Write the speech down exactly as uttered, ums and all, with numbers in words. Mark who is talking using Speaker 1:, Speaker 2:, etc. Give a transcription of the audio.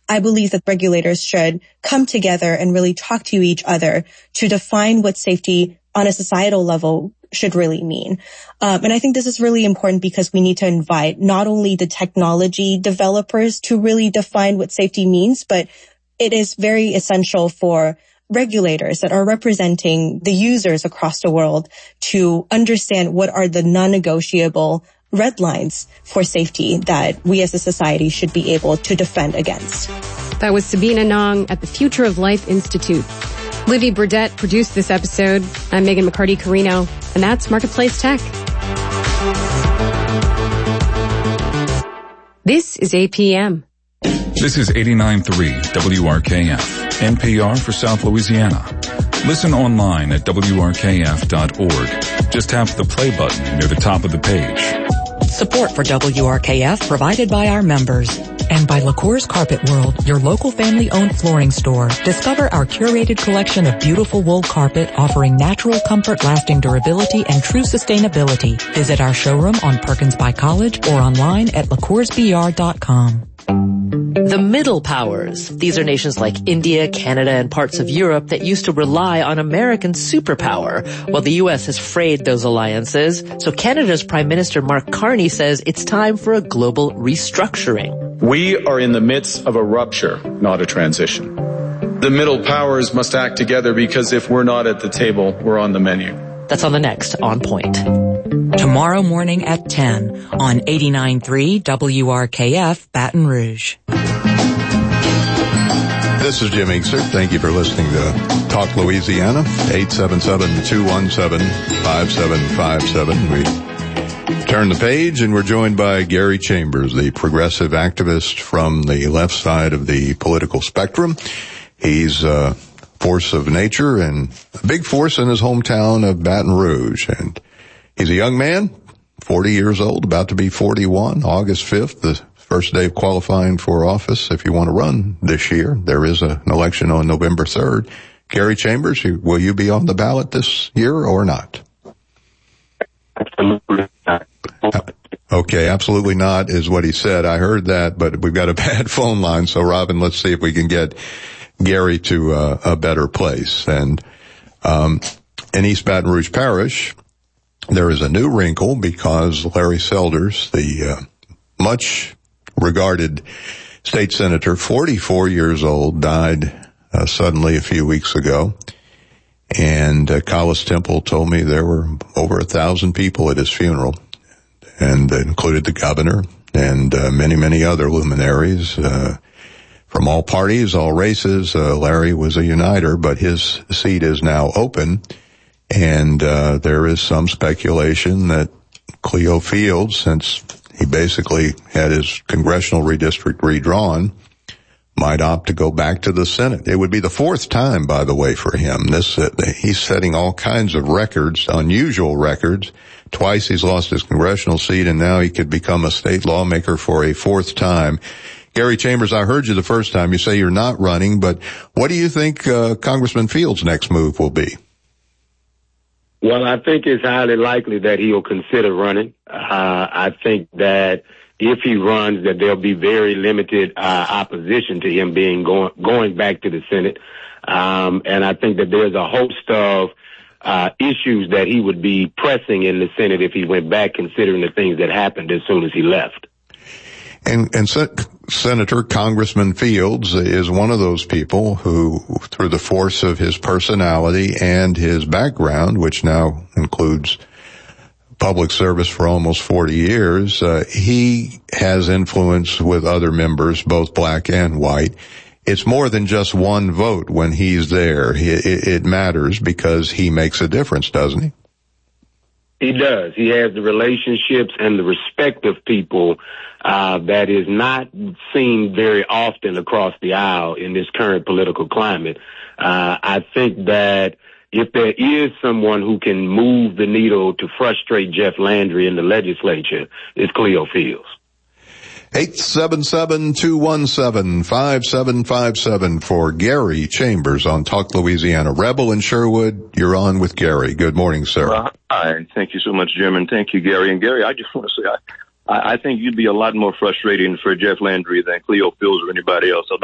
Speaker 1: I believe that regulators should come together and really talk to each other to define what safety on a societal level should really mean. Um, and I think this is really important because we need to invite not only the technology developers to really define what safety means, but it is very essential for regulators that are representing the users across the world to understand what are the non-negotiable red lines for safety that we as a society should be able to defend against.
Speaker 2: That was Sabina Nong at the Future of Life Institute. Livy Burdett produced this episode. I'm Megan McCarty-Carino, and that's Marketplace Tech. This is A P M.
Speaker 3: This is eighty-nine point three W R K F, N P R for South Louisiana. Listen online at W R K F dot org. Just tap the play button near the top of the page.
Speaker 4: Support for W R K F provided by our members. And by LaCour's Carpet World, your local family-owned flooring store. Discover our curated collection of beautiful wool carpet offering natural comfort, lasting durability, and true sustainability. Visit our showroom on Perkins by College or online at lacours b r dot com.
Speaker 5: The Middle Powers. These are nations like India, Canada, and parts of Europe that used to rely on American superpower. Well, the U S has frayed those alliances. So Canada's Prime Minister Mark Carney says it's time for a global restructuring.
Speaker 6: We are in the midst of a rupture, not a transition. The Middle Powers must act together because if we're not at the table, we're on the menu.
Speaker 5: That's on the next On Point.
Speaker 4: Tomorrow morning at ten on eighty-nine point three W R K F Baton Rouge.
Speaker 7: This is Jim Inkster. Thank you for listening to Talk Louisiana. eight seven seven, two one seven, five seven five seven. We turn the page and we're joined by Gary Chambers, the progressive activist from the left side of the political spectrum. He's a force of nature and a big force in his hometown of Baton Rouge. And he's a young man, forty years old, about to be forty-one, August fifth, the first day of qualifying for office. If you want to run this year, there is a, an election on November third. Gary Chambers, will you be on the ballot this year or not?
Speaker 8: Absolutely not.
Speaker 7: Okay, absolutely not is what he said. I heard that, but we've got a bad phone line. So, Robin, let's see if we can get Gary to uh, a better place. And um in East Baton Rouge Parish, there is a new wrinkle because Larry Selders, the uh, much regarded state senator, forty-four years old, died uh, suddenly a few weeks ago. And uh, Collis Temple told me there were over a thousand people at his funeral, and that included the governor and uh, many, many other luminaries uh, from all parties, all races. Uh, Larry was a uniter, but his seat is now open. And uh there is some speculation that Cleo Fields, since he basically had his congressional redistrict redrawn, might opt to go back to the Senate. It would be the fourth time, by the way, for him. This uh, he's setting all kinds of records, unusual records. Twice he's lost his congressional seat, and now he could become a state lawmaker for a fourth time. Gary Chambers, I heard you the first time. You say you're not running, but what do you think uh, Congressman Fields' next move will be?
Speaker 8: Well, I think it's highly likely that he'll consider running. Uh, I think that if he runs, that there'll be very limited uh, opposition to him being going going back to the Senate. Um, and I think that there's a host of uh, issues that he would be pressing in the Senate if he went back, considering the things that happened as soon as he left.
Speaker 7: And, and Sen- Senator Congressman Fields is one of those people who, through the force of his personality and his background, which now includes public service for almost forty years, uh, he has influence with other members, both black and white. It's more than just one vote when he's there. It, it matters because he makes a difference, doesn't he?
Speaker 8: He does. He has the relationships and the respect of people uh that is not seen very often across the aisle in this current political climate. Uh I think that if there is someone who can move the needle to frustrate Jeff Landry in the legislature, it's Cleo Fields.
Speaker 7: eight seven seven, two one seven, five seven five seven for Gary Chambers on Talk Louisiana. Rebel in Sherwood, you're on with Gary. Good morning, sir.
Speaker 9: Uh, hi, thank you so much, Jim, and thank you, Gary. And Gary, I just want to say, I, I think you'd be a lot more frustrating for Jeff Landry than Cleo Fields or anybody else.